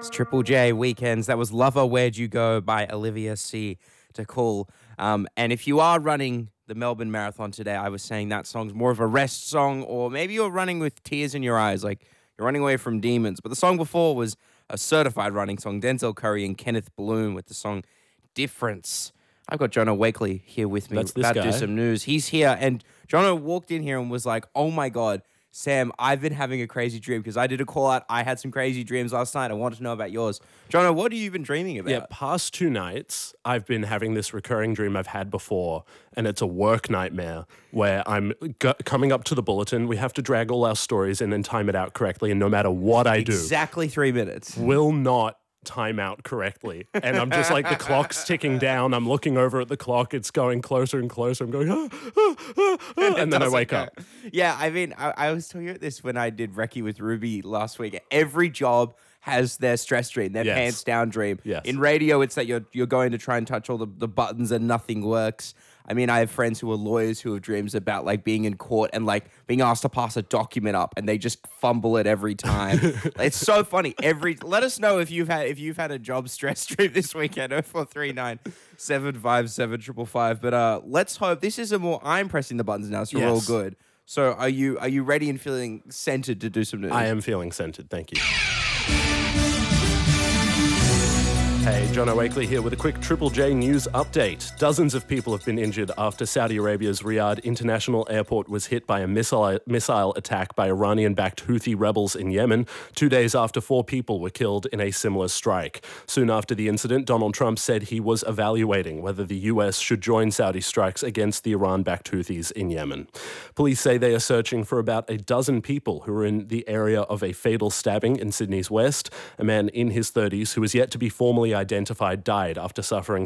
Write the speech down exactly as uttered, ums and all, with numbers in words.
Triple J Weekends. That was Lover, Where'd You Go by Olivia C. DeCool. Um, and if you are running the Melbourne Marathon today, I was saying that song's more of a rest song, or maybe you're running with tears in your eyes, like you're running away from demons. But the song before was a certified running song, Denzel Curry and Kenneth Bloom with the song Difference. I've got Jono Wakely here with me. That's this about to guy. do some news. He's here, and Jono walked in here and was like, oh my God, Sam, I've been having a crazy dream because I did a call out. I had some crazy dreams last night. I wanted to know about yours. Jono, what have you been dreaming about? Yeah, past two nights, I've been having this recurring dream I've had before, and it's a work nightmare where I'm g- coming up to the bulletin. We have to drag all our stories in and time it out correctly, and no matter what I do, Exactly three minutes. will not time out correctly. And I'm just like, the clock's ticking down. I'm looking over at the clock. It's going closer and closer. I'm going, ah, ah, ah, ah, and then I wake go. up. Yeah, I mean, I, I was talking about this when I did Recce with Ruby last week. Every job has their stress dream, their Yes. pants down dream. Yes. In radio, it's that you're you're going to try and touch all the, the buttons and nothing works. I mean, I have friends who are lawyers who have dreams about like being in court and like being asked to pass a document up, and they just fumble it every time. It's so funny. Every let us know if you've had if you've had a job stress dream this weekend. oh four three nine, seven five seven, five five five. But uh, let's hope this is a more. I'm pressing the buttons now, so we're all Yes. good. So are you are you ready and feeling centered to do some news? I am feeling centered. Thank you. Hey, Jono Wakely here with a quick Triple J news update. Dozens of people have been injured after Saudi Arabia's Riyadh International Airport was hit by a missile, missile attack by Iranian-backed Houthi rebels in Yemen, two days after four people were killed in a similar strike. Soon after the incident, Donald Trump said he was evaluating whether the U S should join Saudi strikes against the Iran-backed Houthis in Yemen. Police say they are searching for about a dozen people who were in the area of a fatal stabbing in Sydney's West. A man in his thirties who is yet to be formally identified died after suffering